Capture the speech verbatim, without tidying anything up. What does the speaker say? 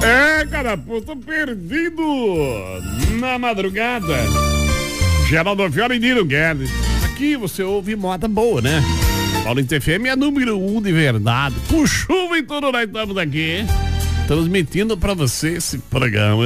É, cara, pô, tô perdido na madrugada. Geraldo Fiore e Nino Guedes. Aqui você ouve moda boa, né? Paulista F M é número um de verdade. Com chuva e tudo, nós estamos aqui transmitindo pra você esse programa.